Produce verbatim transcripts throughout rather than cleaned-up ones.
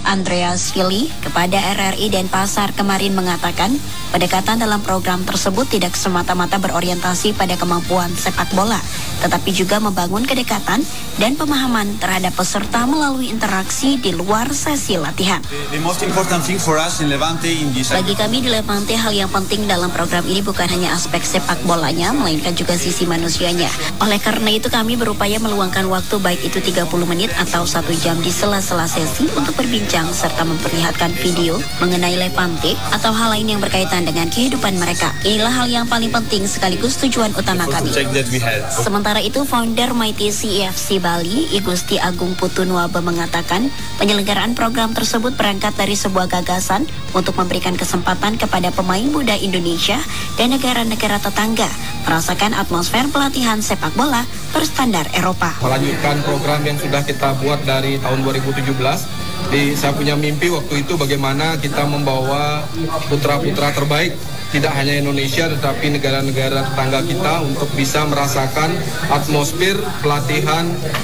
Andreas Yili kepada R R I Denpasar kemarin mengatakan, pendekatan dalam program tersebut tidak semata-mata berorientasi pada kemampuan sepak bola, tetapi juga membangun kedekatan dan pemahaman terhadap peserta melalui interaksi di luar sesi latihan. The, the most important thing for us in Levante in this... Bagi kami di Levante, hal yang penting dalam program ini bukan hanya aspek sepak bolanya, melainkan juga sisi manusianya. Oleh karena itu kami berupaya meluangkan waktu baik itu tiga puluh menit atau satu jam di sela-sela sesi untuk berbincang serta memperlihatkan video mengenai Levante atau hal lain yang berkaitan dengan kehidupan mereka. Inilah hal yang paling penting sekaligus tujuan utama kami. Sementara itu, founder Mighty C F C Bali, I Gusti Agung Putunwabe mengatakan, penyelenggaraan program tersebut berangkat dari sebuah gagasan untuk memberikan kesempatan kepada pemain muda Indonesia dan negara-negara tetangga merasakan atmosfer pelatihan sepak bola berstandar Eropa. Melanjutkan program yang sudah kita buat dari tahun dua ribu tujuh belas. Di, saya punya mimpi waktu itu bagaimana kita membawa putra-putra terbaik tidak hanya Indonesia tetapi negara-negara tetangga kita untuk bisa merasakan atmosfer pelatihan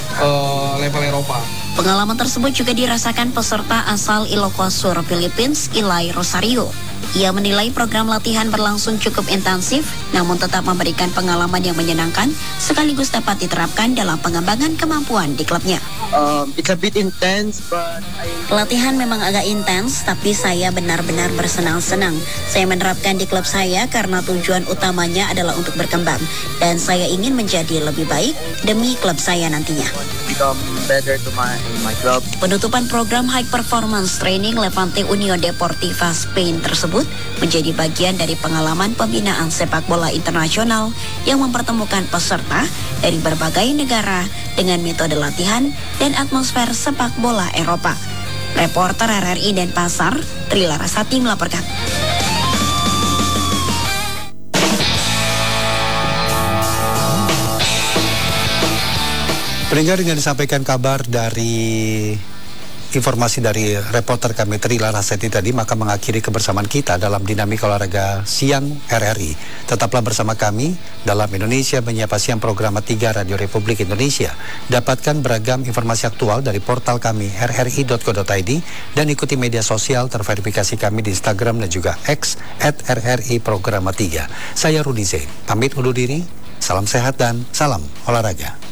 uh, level Eropa. Pengalaman tersebut juga dirasakan peserta asal Ilocosur, Philippines, Ilai Rosario. Ia menilai program latihan berlangsung cukup intensif, namun tetap memberikan pengalaman yang menyenangkan, sekaligus dapat diterapkan dalam pengembangan kemampuan di klubnya. Um, it's a bit intense, but I... Pelatihan memang agak intens, tapi saya benar-benar bersenang-senang. Saya menerapkan di klub saya karena tujuan utamanya adalah untuk berkembang, dan saya ingin menjadi lebih baik demi klub saya nantinya. Become better to my, my club. Penutupan program High Performance Training Levante Union Deportiva Spain tersebut menjadi bagian dari pengalaman pembinaan sepak bola internasional yang mempertemukan peserta dari berbagai negara dengan metode latihan dan atmosfer sepak bola Eropa. Reporter R R I Denpasar, Tri Larasati melaporkan. Pendengar, dengan disampaikan kabar dari informasi dari reporter kami Tri Larasati tadi, maka mengakhiri kebersamaan kita dalam dinamika olahraga siang R R I. Tetaplah bersama kami dalam Indonesia Menyapa Siang program tiga Radio Republik Indonesia. Dapatkan beragam informasi aktual dari portal kami r r i dot co dot i d dan ikuti media sosial terverifikasi kami di Instagram dan juga X at r r i program tiga. Saya Rudi Zain, pamit undur diri, salam sehat dan salam olahraga.